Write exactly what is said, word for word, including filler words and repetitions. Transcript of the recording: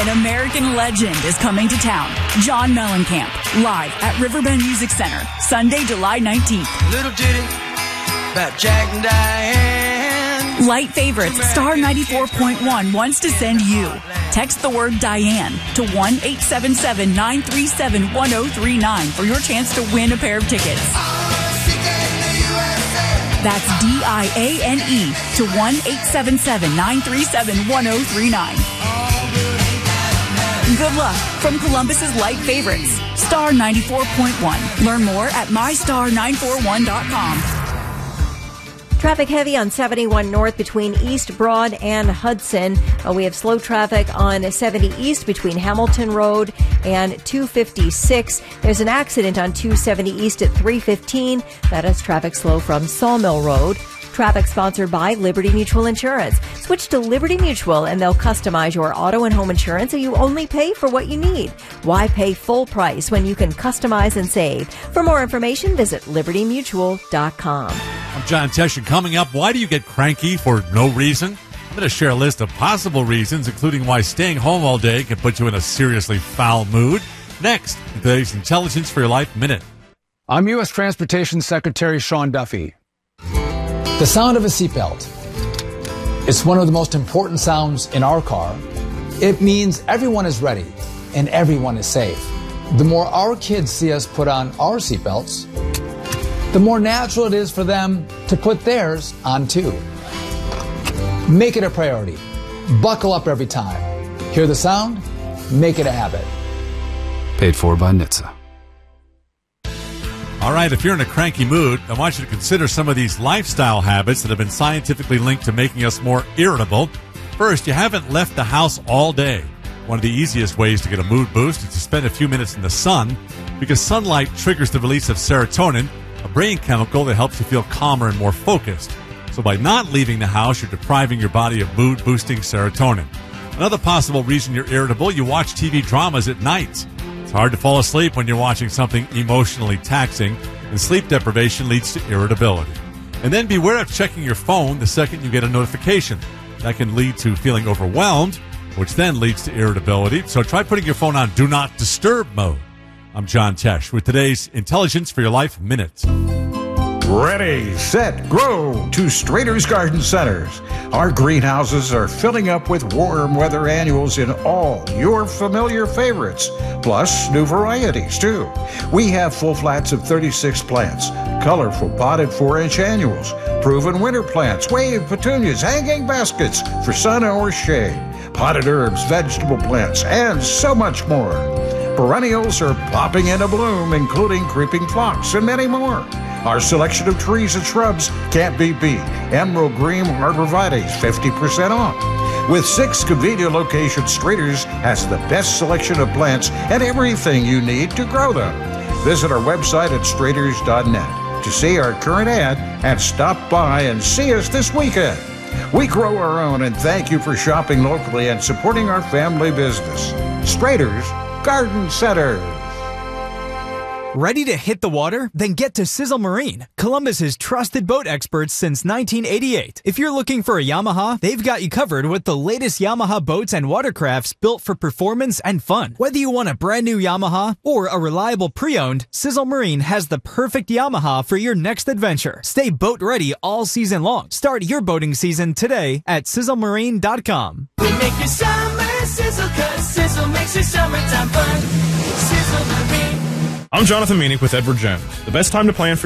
An American legend is coming to town. John Mellencamp, live at Riverbend Music Center, Sunday, July nineteenth. Little ditty about Jack and Diane. Light favorites, Star ninety-four point one wants to send you. Text the word Diane to one eight seven seven, nine three seven, one zero three nine for your chance to win a pair of tickets. That's D I A N E to one eight seven seven, nine three seven, one zero three nine. Good luck from Columbus's Light Favorites, Star ninety-four point one. Learn more at my star nine four one dot com. Traffic heavy on seventy-one North between East Broad and Hudson. Uh, we have slow traffic on seventy East between Hamilton Road and two fifty-six. There's an accident on two seventy East at three fifteen. That is traffic slow from Sawmill Road. Traffic sponsored by Liberty Mutual Insurance. Switch to Liberty Mutual and they'll customize your auto and home insurance so you only pay for what you need. Why pay full price when you can customize and save? For more information, visit liberty mutual dot com. I'm John Tesh, and coming up, why do you get cranky for no reason? I'm going to share a list of possible reasons, including why staying home all day can put you in a seriously foul mood. Next, today's Intelligence for Your Life Minute. I'm U S Transportation Secretary Sean Duffy. The sound of a seatbelt. It's one of the most important sounds in our car. It means everyone is ready and everyone is safe. The more our kids see us put on our seatbelts, the more natural it is for them to put theirs on too. Make it a priority. Buckle up every time. Hear the sound? Make it a habit. Paid for by N H T S A. All right, if you're in a cranky mood, I want you to consider some of these lifestyle habits that have been scientifically linked to making us more irritable. First, you haven't left the house all day. One of the easiest ways to get a mood boost is to spend a few minutes in the sun, because sunlight triggers the release of serotonin, a brain chemical that helps you feel calmer and more focused. So by not leaving the house, you're depriving your body of mood-boosting serotonin. Another possible reason you're irritable, you watch T V dramas at night. It's hard to fall asleep when you're watching something emotionally taxing, and sleep deprivation leads to irritability. And then beware of checking your phone the second you get a notification. That can lead to feeling overwhelmed, which then leads to irritability. So try putting your phone on Do Not Disturb mode. I'm John Tesh with today's Intelligence for Your Life Minute. Ready, set, grow to Strader's Garden Centers. Our greenhouses are filling up with warm weather annuals in all your familiar favorites, plus new varieties too. We have full flats of thirty-six plants, colorful potted four-inch annuals, proven winter plants, wave petunias, hanging baskets for sun or shade, potted herbs, vegetable plants, and so much more. Perennials are popping into bloom, including creeping phlox and many more. Our selection of trees and shrubs can't be beat. Emerald green arborvitaes, fifty percent off. With six convenient locations, Strader's has the best selection of plants and everything you need to grow them. Visit our website at straders dot net to see our current ad and stop by and see us this weekend. We grow our own, and thank you for shopping locally and supporting our family business. Strader's Garden Center. Ready to hit the water? Then get to Sizzle Marine, Columbus's trusted boat experts since nineteen eighty-eight. If you're looking for a Yamaha, they've got you covered with the latest Yamaha boats and watercrafts built for performance and fun. Whether you want a brand new Yamaha or a reliable pre-owned, Sizzle Marine has the perfect Yamaha for your next adventure. Stay boat ready all season long. Start your boating season today at sizzle marine dot com. We make your summer sizzle, 'cause Sizzle makes your summertime fun. Sizzle Marine. I'm Jonathan Meanick with Edward Jones. The best time to plan for